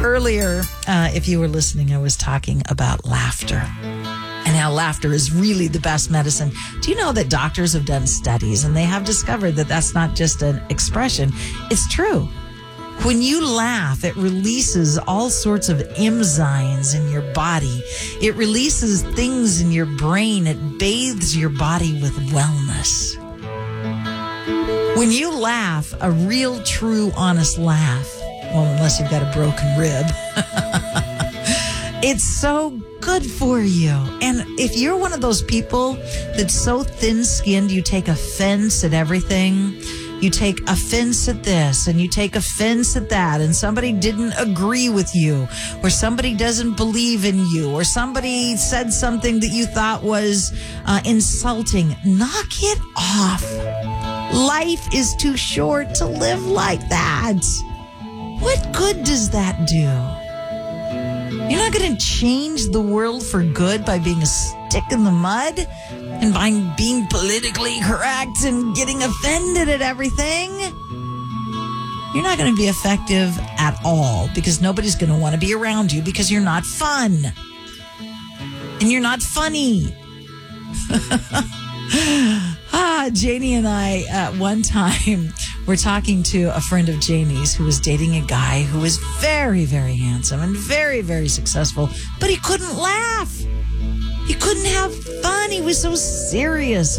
Earlier, if you were listening, I was talking about laughter and how laughter is really the best medicine. Do you know that doctors have done studies and they have discovered that that's not just an expression? It's true. When you laugh, it releases all sorts of enzymes in your body. It releases things in your brain. It bathes your body with wellness. When you laugh, a real, true, honest laugh, well, unless you've got a broken rib, it's so good for you. And if you're one of those people that's so thin-skinned, you take offense at everything. You take offense at this and you take offense at that, and somebody didn't agree with you, or somebody doesn't believe in you, or somebody said something that you thought was insulting. Knock it off. Life is too short to live like that. What good does that do? You're not going to change the world for good by being a stick in the mud and by being politically correct and getting offended at everything. You're not going to be effective at all because nobody's going to want to be around you because you're not fun. And you're not funny. Janie and I, at one time, were talking to a friend of Janie's who was dating a guy who was very, very handsome and very, very successful, but he couldn't laugh. He couldn't have fun. He was so serious.